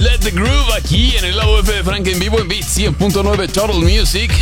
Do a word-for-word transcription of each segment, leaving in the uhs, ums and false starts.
Let the Groove aquí en el lado F de Frank en vivo en Beat cien punto nueve Total Music.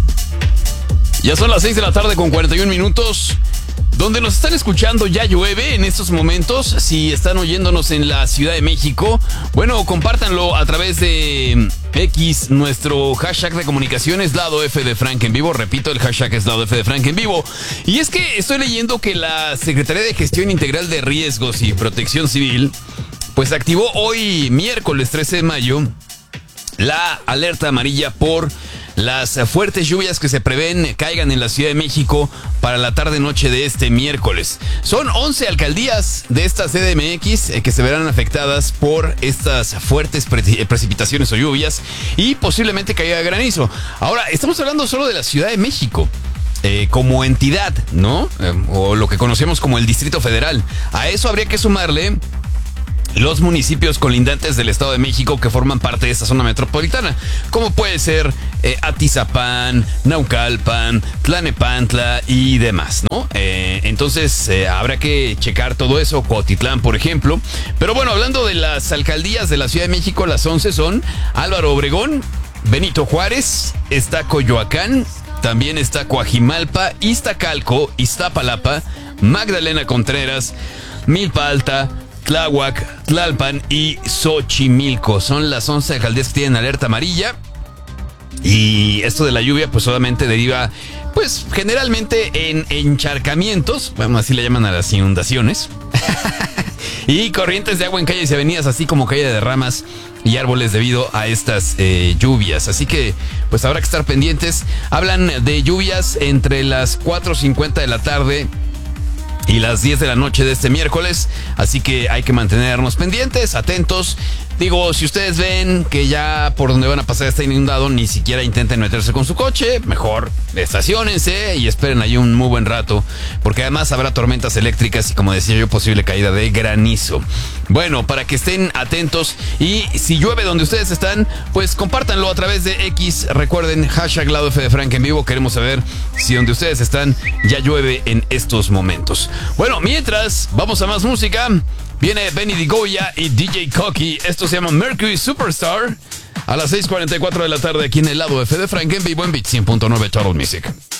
Ya son las seis de la tarde con cuarenta y un minutos. Donde nos están escuchando ya llueve en estos momentos. Si están oyéndonos en la Ciudad de México, bueno, compártanlo a través de X. Nuestro hashtag de comunicación es Lado F de Frank en vivo. Repito, el hashtag es Lado F de Frank en vivo. Y es que estoy leyendo que la Secretaría de Gestión Integral de Riesgos y Protección Civil pues activó hoy, miércoles trece de mayo, la alerta amarilla por las fuertes lluvias que se prevén caigan en la Ciudad de México para la tarde-noche de este miércoles. Son once alcaldías de esta C D M X eh, que se verán afectadas por estas fuertes pre- precipitaciones o lluvias y posiblemente caiga granizo. Ahora, estamos hablando solo de la Ciudad de México. Eh, como entidad, ¿no? Eh, o lo que conocemos como el Distrito Federal. A eso habría que sumarle los municipios colindantes del Estado de México que forman parte de esta zona metropolitana, como puede ser eh, Atizapán, Naucalpan, Tlanepantla y demás, ¿no? Eh, entonces eh, habrá que checar todo eso, Cuautitlán, por ejemplo. Pero bueno, hablando de las alcaldías de la Ciudad de México, las once son Álvaro Obregón, Benito Juárez, está Coyoacán, también está Coajimalpa, Iztacalco, Iztapalapa, Magdalena Contreras, Milpa Alta, Tláhuac, Tlalpan y Xochimilco. Son las once alcaldías que tienen alerta amarilla. Y esto de la lluvia pues solamente deriva pues generalmente en encharcamientos, bueno, así le llaman a las inundaciones, y corrientes de agua en calles y avenidas, así como caída de ramas y árboles debido a estas eh, lluvias. Así que pues habrá que estar pendientes. Hablan de lluvias entre las cuatro cincuenta de la tarde y las diez de la noche de este miércoles, así que hay que mantenernos pendientes, atentos. Digo, si ustedes ven que ya por donde van a pasar está inundado, ni siquiera intenten meterse con su coche, mejor estaciónense y esperen ahí un muy buen rato, porque además habrá tormentas eléctricas y, como decía yo, posible caída de granizo. Bueno, para que estén atentos, y si llueve donde ustedes están, pues compártanlo a través de X. Recuerden, hashtag Lado F de Frank en vivo. Queremos saber si donde ustedes están ya llueve en estos momentos. Bueno, mientras, vamos a más música. Viene Benny Digoya y D J Cocky. Esto se llama Mercury Superstar. A las seis cuarenta y cuatro de la tarde aquí en el Lado F de Frank en vivo en Beat cien punto nueve Total Music.